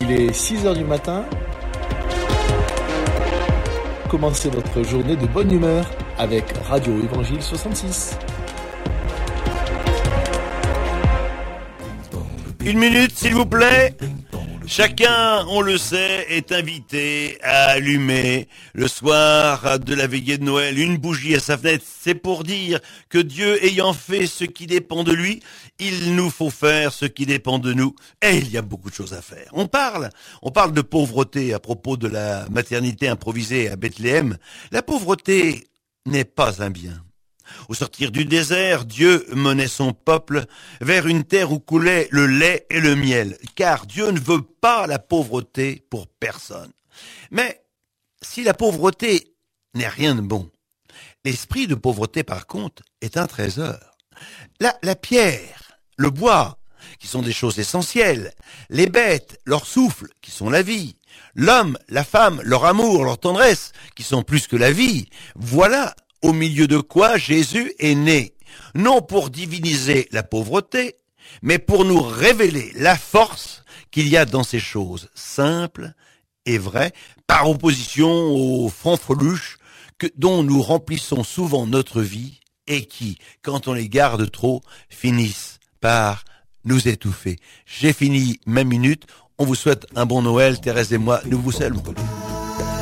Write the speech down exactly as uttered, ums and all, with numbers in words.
Il est six heures du matin. Commencez votre journée de bonne humeur avec Radio Évangile soixante-six. Une minute, s'il vous plaît. Chacun, on le sait, est invité à allumer le soir de la veillée de Noël une bougie à sa fenêtre. C'est pour dire que Dieu ayant fait ce qui dépend de lui, il nous faut faire ce qui dépend de nous. Et il y a beaucoup de choses à faire. On parle, on parle de pauvreté à propos de la maternité improvisée à Bethléem. La pauvreté n'est pas un bien. Au sortir du désert, Dieu menait son peuple vers une terre où coulait le lait et le miel, car Dieu ne veut pas la pauvreté pour personne. Mais si la pauvreté n'est rien de bon, l'esprit de pauvreté, par contre, est un trésor. La, la pierre, le bois, qui sont des choses essentielles, les bêtes, leur souffle, qui sont la vie, l'homme, la femme, leur amour, leur tendresse, qui sont plus que la vie, voilà au milieu de quoi Jésus est né, non pour diviniser la pauvreté, mais pour nous révéler la force qu'il y a dans ces choses simples et vraies, par opposition aux fanfreluches que, dont nous remplissons souvent notre vie et qui, quand on les garde trop, finissent par nous étouffer. J'ai fini ma minute. On vous souhaite un bon Noël. Thérèse et moi, nous vous saluons.